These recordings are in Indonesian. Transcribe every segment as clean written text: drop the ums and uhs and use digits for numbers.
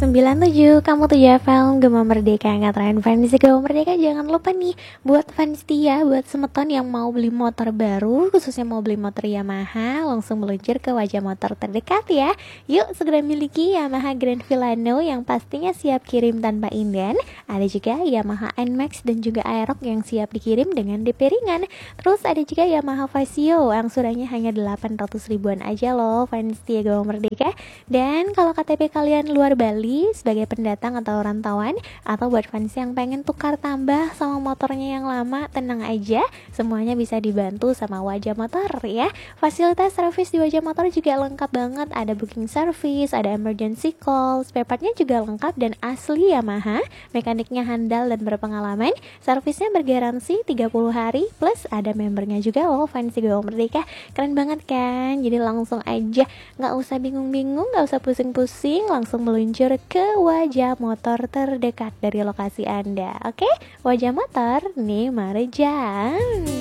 97, kamu tuh Javel, Gema Merdeka, ngatain fans Gema Merdeka. Jangan lupa nih, buat fans dia, buat semeton yang mau beli motor baru, khususnya mau beli motor Yamaha, langsung meluncur ke Wajah Motor terdekat ya. Yuk segera miliki Yamaha Grand Villano yang pastinya siap kirim tanpa inden. Ada juga Yamaha NMAX dan juga Aerox yang siap dikirim dengan DP ringan. Terus ada juga Yamaha Vasio yang suratnya hanya 800 ribuan aja loh fans dia Gema Merdeka. Dan kalau KTP kalian luar Bali sebagai pendatang atau rantauan, atau buat fans yang pengen tukar tambah sama motornya yang lama, tenang aja, semuanya bisa dibantu sama Wajah Motor ya. Fasilitas servis di Wajah Motor juga lengkap banget, ada booking service, ada emergency call, spare partnya juga lengkap dan asli Yamaha, mekaniknya handal dan berpengalaman, servisnya bergaransi 30 hari, plus ada membernya juga loh fans Gema Merdeka. Keren banget kan? Jadi langsung aja, gak usah bingung-bingung, gak usah pusing-pusing, langsung meluncur ke Wajah Motor terdekat dari lokasi Anda. Oke, Wajah Motor nih Marjan.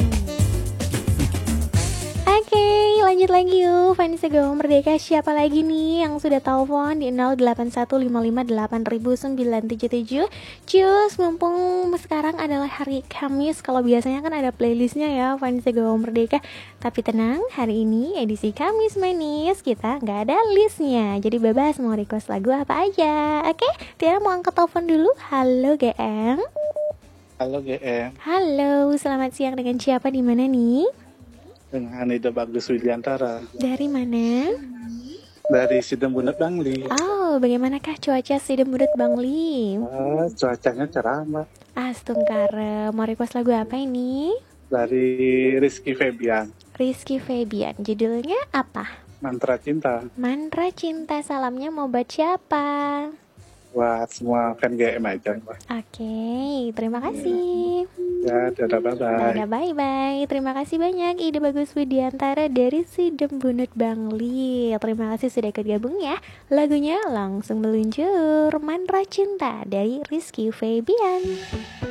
Oke, lanjut lagi yuk fans Gema Merdeka. Siapa lagi nih yang sudah telepon di 0815580977? Cus, mumpung sekarang adalah hari Kamis, kalau biasanya kan ada playlistnya ya fans Gema Merdeka. Tapi tenang, hari ini edisi Kamis manis, kita nggak ada listnya. Jadi bebas mau request lagu apa aja. Oke, Tiara mau angkat telepon dulu. Halo GM. Halo GM. Halo, selamat siang, dengan siapa di mana nih? Dengan Ida Bagus Widiantara. Dari mana? Dari Sidembunet Bangli. Oh, bagaimanakah cuaca Sidembunet Bangli? Cuacanya cerah, Mbak. Astungkara, mau request lagu apa ini? Dari Rizky Febian. Rizky Febian, judulnya apa? Mantra Cinta. Mantra Cinta, salamnya mau buat siapa? Buat semua fan GM aja, Mbak. Oke, terima kasih. Ya, dadah, bye-bye. Dadah, bye-bye. Terima kasih banyak Ida Bagus Widiantara dari Sidembunet Bangli. Terima kasih sudah ikut gabung ya. Lagunya langsung meluncur, Mantra Cinta dari Rizky Febian.